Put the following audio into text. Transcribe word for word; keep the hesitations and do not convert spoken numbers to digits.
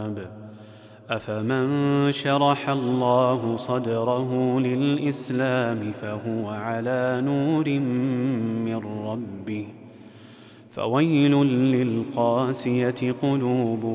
الألباب. أفمن شرح الله صدره للإسلام فهو على نور من ربه، فويل للقاسية قلوبهم